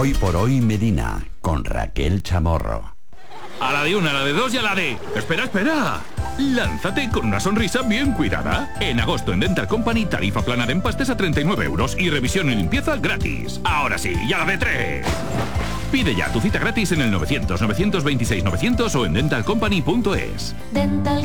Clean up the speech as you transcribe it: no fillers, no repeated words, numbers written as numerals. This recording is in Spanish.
Hoy por hoy Medina, con Raquel Chamorro. A la de una, a la de dos y a la de... ¡Espera! Lánzate con una sonrisa bien cuidada. En agosto en Dental Company, tarifa plana de empastes a 39 € y revisión y limpieza gratis. Ahora sí, y a la de 3. Pide ya tu cita gratis en el 900 926 900 o en dentalcompany.es. Dental